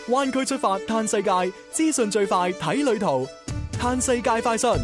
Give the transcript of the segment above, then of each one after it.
灣區出發嘆世界，資訊最快睇旅途，嘆世界快訊。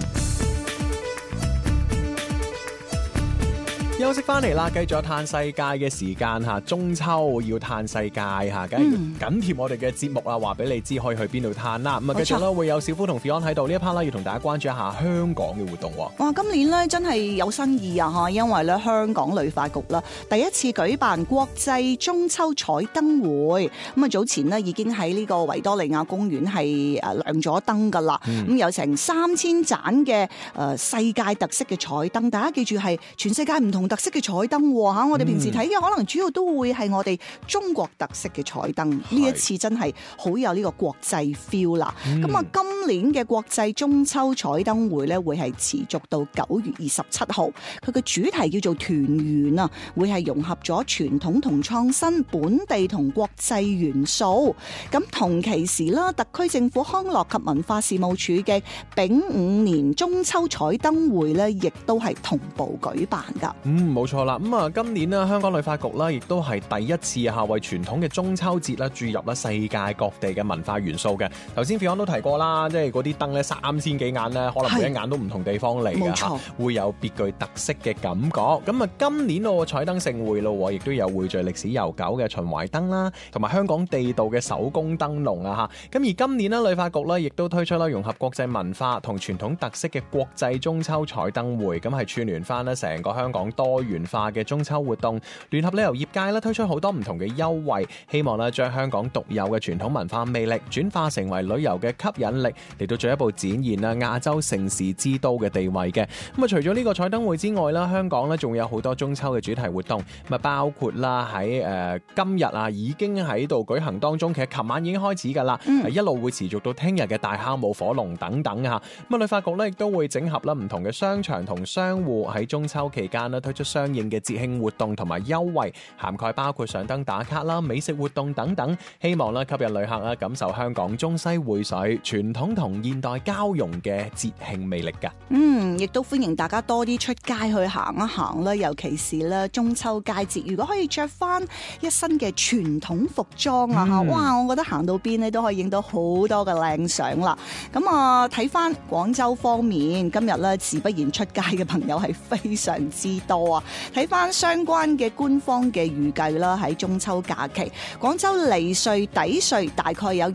休息翻嚟啦，繼續嘆世界嘅時間嚇，中秋要嘆世界嚇，梗係要緊貼我哋嘅節目啊，話俾你知可以去邊度嘆啦。咁啊，繼續啦，會有小夫同 Fion 喺度呢一 part 啦，要同大家關注一下香港嘅活動喎。 哇，今年咧真係有新意啊嚇，因為咧香港旅發局啦第一次舉辦國際中秋彩燈會，咁啊早前呢已經喺呢個維多利亞公園係亮咗燈㗎啦，咁有成3000盞嘅世界特色嘅彩燈，大家記住係全世界唔同特色嘅彩燈嚇，我哋平時睇嘅可能主要都會係我哋中國特色嘅彩燈，呢一次真係好有呢個國際 feel 啦。咁啊，今年嘅國際中秋彩燈會咧會係持續到9月27號，佢嘅主題叫做團圓啊，會係融合咗傳統同創新、本地同國際元素。咁同期時啦，特區政府康樂及文化事務署嘅丙午年中秋彩燈會咧，亦都係同步舉辦㗎。 冇錯啦，咁啊，今年呢香港旅發局啦，亦都係第一次嚇為傳統嘅中秋節啦注入啦世界各地嘅文化元素嘅。頭先 Fion 都提過啦，即係嗰啲燈咧3000幾眼咧，可能每一眼都唔同地方嚟嘅嚇，會有別具特色嘅感覺。咁啊，今年個彩燈盛會咯，亦都有匯聚歷史悠久嘅秦淮燈啦，同埋香港地道嘅手工燈籠啊嚇。咁而今年呢旅發局咧，亦都推出啦融合國際文化同傳統特色嘅國際中秋彩燈會，咁係串聯翻咧成個香港多元化嘅中秋活動，聯合旅遊業界咧推出好多唔同嘅優惠，希望咧將香港獨有嘅傳統文化魅力轉化成為旅遊嘅吸引力，嚟到進一步展現啦亞洲城市之都嘅地位嘅。咁啊，除咗呢個彩燈會之外啦，香港咧仲有好多中秋嘅主題活動，咁啊包括啦喺今日啊已經喺度舉行當中，其實琴晚已經開始㗎啦，一路會持續到聽日嘅大坑舞火龍等等嚇。咁啊，旅發局咧亦都會整合啦唔同嘅商場同商戶喺中秋期間咧推出相應嘅節慶活動同埋優惠，涵蓋包括上燈打卡啦、美食活動等等，希望咧吸引旅客啦感受香港中西匯水、傳統同現代交融嘅節慶魅力㗎。 亦都歡迎大家多啲出街去行一行啦，尤其是咧中秋佳節，如果可以着翻一身嘅傳統服裝啊哇！我覺得行到邊咧都可以影到好多嘅靚相啦。咁啊，睇翻廣州方面，今日咧自不然出街嘅朋友係非常之多啊。睇翻相關嘅官方嘅預計啦，喺中秋假期，廣州離穗抵穗大概有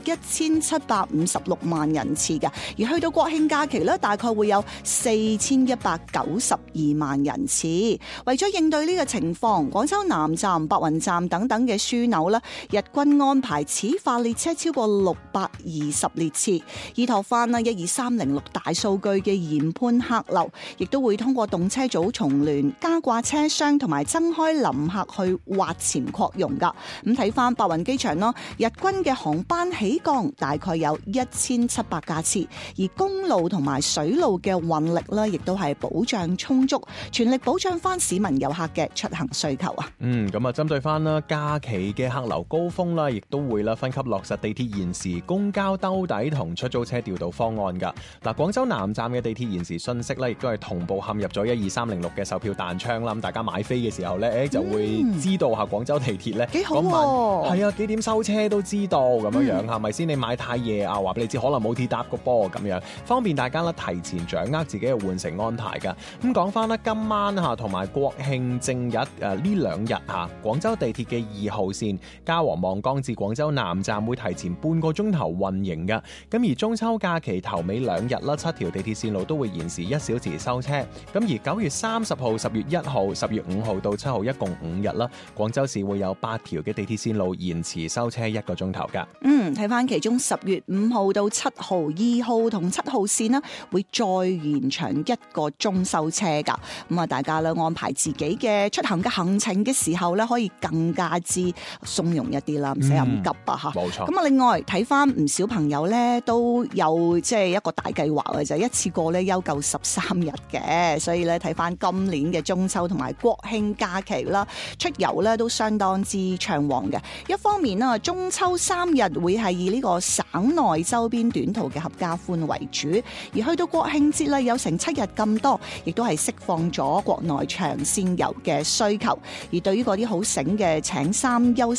1756萬人次嘅，而去到國慶假期咧，大概會有4192萬人次。為咗應對呢個情況，廣州南站、白雲站等等嘅樞紐咧，日均安排此化列車超過620列次，依託翻啦12306大數據嘅研判客流，亦都會通過動車組重聯、加掛車廂同埋增開臨客去挖潛擴容噶。咁睇翻白雲機場咯，日均嘅航班起降大概有1700架次，而公路同埋水路嘅運力咧，亦都係保障充足，全力保障翻市民遊客嘅出行需求啊。 咁啊，針對翻啦假期嘅客流高峰啦，亦都會啦分級落實地鐵延時、公交兜底同出租車調度方案噶。嗱，廣州南站嘅地鐵延時信息咧，亦都係同步陷入咗12306嘅售票彈窗啦。咁大家買飛嘅時候咧，就會知道下廣州地鐵咧幾好係啊幾點收車都知道咁樣係咪先？你買太夜啊，話俾你知可能冇鐵搭個波咁樣，方便大家啦提前掌握自己嘅換乘安排噶。咁講翻啦，今晚同埋國慶正日呢兩日廣州地鐵嘅2號線嘉禾望崗至廣州南站會提前半個鐘頭運營噶。咁而中秋假期頭尾2日啦，7條地鐵線路都會延時1小時收車。咁而9月30號、10月1號、10月5號到7號一共5日啦，廣州市會有8條嘅地鐵線路延遲收車1個鐘頭噶。 睇翻其中10月5號到7號、2號同7號線啦，會再延長1個鐘收車噶。咁啊，大家咧安排自己嘅出行嘅行程嘅時候咧，可以更加之鬆容一啲啦，唔使咁急啊吓。 冇錯。 咁啊，另外睇翻唔少朋友咧都有即係一個大計劃嘅，就係一次過咧休夠13日嘅，所以咧睇翻今年嘅中秋同埋國慶假期啦，出遊咧都相當之暢旺嘅。一方面啦，中秋3日會係以呢個省內周邊短途嘅合家歡為主，而去到國慶節咧有成7日咁多，亦都係釋放咗國內長線遊嘅需求。而對於嗰啲好醒嘅請3休